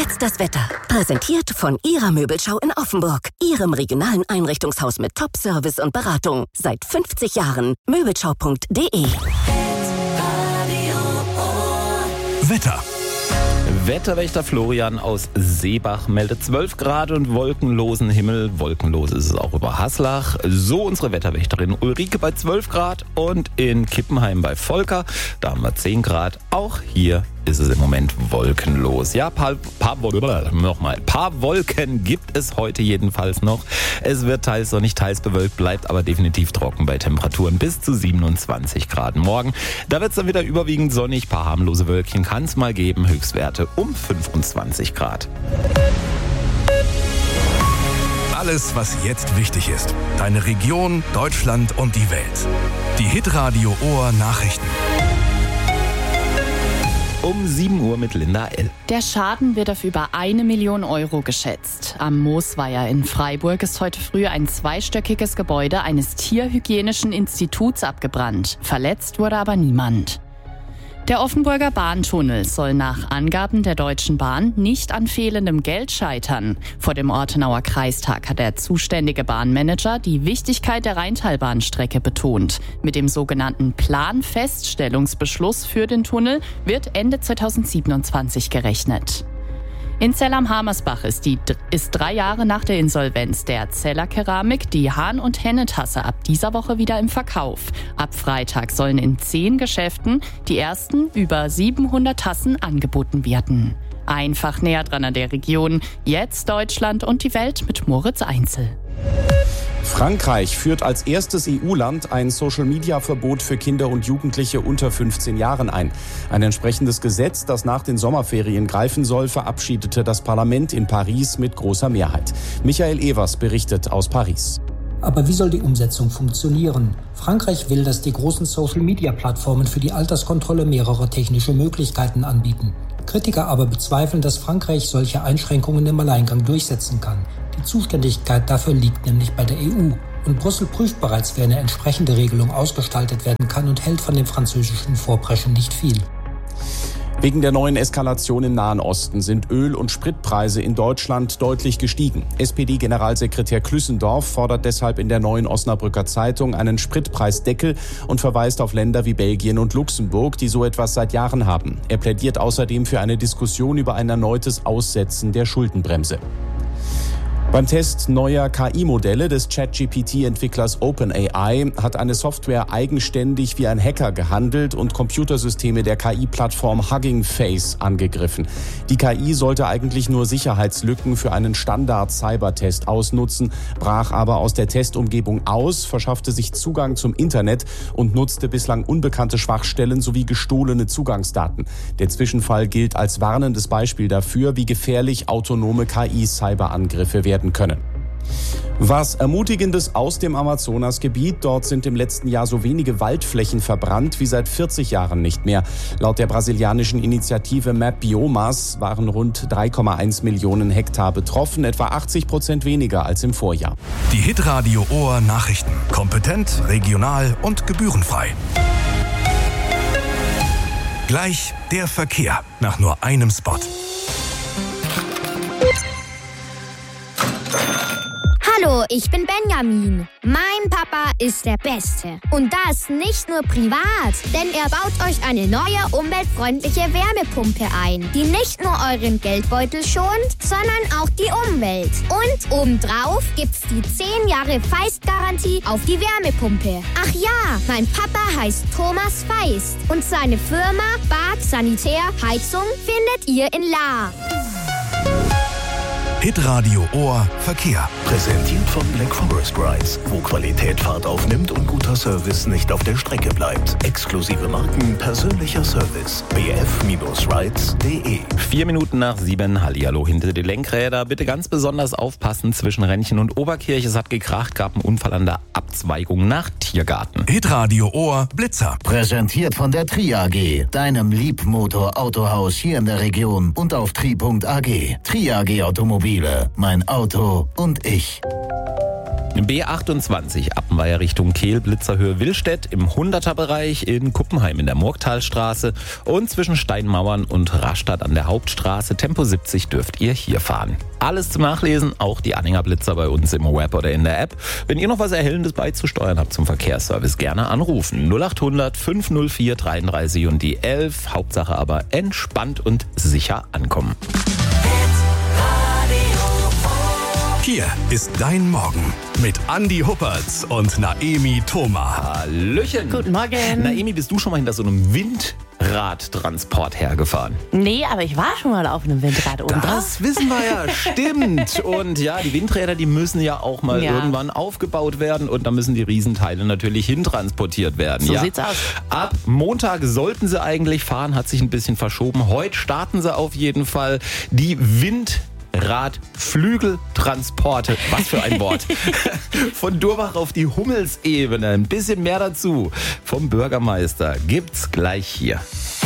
Jetzt das Wetter. Präsentiert von Ihrer Möbelschau in Offenburg. Ihrem regionalen Einrichtungshaus mit Top-Service und Beratung. Seit 50 Jahren. Möbelschau.de. Wetter. Wetterwächter Florian aus Seebach meldet 12 Grad und wolkenlosen Himmel. Wolkenlos ist es auch über Haslach. So unsere Wetterwächterin Ulrike bei 12 Grad und in Kippenheim bei Volker. Da haben wir 10 Grad. Auch hier ist es im Moment wolkenlos. Ja, paar Wolken gibt es heute jedenfalls noch. Es wird teils sonnig, teils bewölkt, bleibt aber definitiv trocken bei Temperaturen bis zu 27 Grad morgen. Da wird es dann wieder überwiegend sonnig, paar harmlose Wölkchen kann es mal geben, Höchstwerte um 25 Grad. Alles, was jetzt wichtig ist. Deine Region, Deutschland und die Welt. Die Hitradio Ohr Nachrichten. Um 7 Uhr mit Linda L. Der Schaden wird auf über 1 Million Euro geschätzt. Am Moosweiher in Freiburg ist heute früh ein zweistöckiges Gebäude eines tierhygienischen Instituts abgebrannt. Verletzt wurde aber niemand. Der Offenburger Bahntunnel soll nach Angaben der Deutschen Bahn nicht an fehlendem Geld scheitern. Vor dem Ortenauer Kreistag hat der zuständige Bahnmanager die Wichtigkeit der Rheintalbahnstrecke betont. Mit dem sogenannten Planfeststellungsbeschluss für den Tunnel wird Ende 2027 gerechnet. In Zell am Hamersbach ist 3 Jahre nach der Insolvenz der Zeller Keramik die Hahn- und Henne-Tasse ab dieser Woche wieder im Verkauf. Ab Freitag sollen in 10 Geschäften die ersten über 700 Tassen angeboten werden. Einfach näher dran an der Region. Jetzt Deutschland und die Welt mit Moritz Einzel. Frankreich führt als erstes EU-Land ein Social-Media-Verbot für Kinder und Jugendliche unter 15 Jahren ein. Ein entsprechendes Gesetz, das nach den Sommerferien greifen soll, verabschiedete das Parlament in Paris mit großer Mehrheit. Michael Evers berichtet aus Paris. Aber wie soll die Umsetzung funktionieren? Frankreich will, dass die großen Social-Media-Plattformen für die Alterskontrolle mehrere technische Möglichkeiten anbieten. Kritiker aber bezweifeln, dass Frankreich solche Einschränkungen im Alleingang durchsetzen kann. Die Zuständigkeit dafür liegt nämlich bei der EU. Und Brüssel prüft bereits, wie eine entsprechende Regelung ausgestaltet werden kann und hält von dem französischen Vorpreschen nicht viel. Wegen der neuen Eskalation im Nahen Osten sind Öl- und Spritpreise in Deutschland deutlich gestiegen. SPD-Generalsekretär Klüssendorf fordert deshalb in der Neuen Osnabrücker Zeitung einen Spritpreisdeckel und verweist auf Länder wie Belgien und Luxemburg, die so etwas seit Jahren haben. Er plädiert außerdem für eine Diskussion über ein erneutes Aussetzen der Schuldenbremse. Beim Test neuer KI-Modelle des ChatGPT-Entwicklers OpenAI hat eine Software eigenständig wie ein Hacker gehandelt und Computersysteme der KI-Plattform Hugging Face angegriffen. Die KI sollte eigentlich nur Sicherheitslücken für einen Standard-Cybertest ausnutzen, brach aber aus der Testumgebung aus, verschaffte sich Zugang zum Internet und nutzte bislang unbekannte Schwachstellen sowie gestohlene Zugangsdaten. Der Zwischenfall gilt als warnendes Beispiel dafür, wie gefährlich autonome KI-Cyberangriffe werden können. Was Ermutigendes aus dem Amazonasgebiet. Dort sind im letzten Jahr so wenige Waldflächen verbrannt wie seit 40 Jahren nicht mehr. Laut der brasilianischen Initiative Map Biomas waren rund 3,1 Millionen Hektar betroffen, etwa 80% weniger als im Vorjahr. Die Hitradio Ohr Nachrichten. Kompetent, regional und gebührenfrei. Gleich der Verkehr nach nur einem Spot. Hallo, ich bin Benjamin. Mein Papa ist der Beste. Und das nicht nur privat, denn er baut euch eine neue umweltfreundliche Wärmepumpe ein, die nicht nur euren Geldbeutel schont, sondern auch die Umwelt. Und obendrauf gibt's die 10 Jahre Feist-Garantie auf die Wärmepumpe. Ach ja, mein Papa heißt Thomas Feist und seine Firma Bad Sanitär Heizung findet ihr in Lahr. Hitradio Ohr Verkehr. Präsentiert von Black Forest Rides, wo Qualität Fahrt aufnimmt und guter Service nicht auf der Strecke bleibt. Exklusive Marken, persönlicher Service. bf-rides.de. 4 Minuten nach 7, hallihallo hinter die Lenkräder. Bitte ganz besonders aufpassen zwischen Rennchen und Oberkirche. Es hat gekracht, gab einen Unfall an der Abzweigung nach Tiergarten. Hitradio Ohr Blitzer. Präsentiert von der Tri AG, deinem Liebmotor-Autohaus hier in der Region und auf tri.ag. Tri AG Automobil. Mein Auto und ich. B28 Appenweier Richtung Kehl, Blitzerhöhe Willstedt im 100er-Bereich, in Kuppenheim in der Murgtalstraße und zwischen Steinmauern und Rastatt an der Hauptstraße. Tempo 70 dürft ihr hier fahren. Alles zum Nachlesen, auch die Anhängerblitzer bei uns im Web oder in der App. Wenn ihr noch was Erhellendes beizusteuern habt zum Verkehrsservice, gerne anrufen. 0800 504 33 und die 11. Hauptsache aber entspannt und sicher ankommen. Hier ist dein Morgen mit Andi Huppertz und Naemi Thoma. Hallöchen. Guten Morgen. Naemi, bist du schon mal hinter so einem Windradtransport hergefahren? Nee, aber ich war schon mal auf einem Windrad oben drauf. Das wissen wir ja, stimmt. Und ja, die Windräder, die müssen ja auch mal irgendwann aufgebaut werden und da müssen die Riesenteile natürlich hintransportiert werden. So sieht's aus. Ab Montag sollten sie eigentlich fahren, hat sich ein bisschen verschoben. Heute starten sie auf jeden Fall die Windradflügeltransporte. Was für ein Wort. Von Durbach auf die Hummelsebene. Ein bisschen mehr dazu vom Bürgermeister gibt's gleich hier.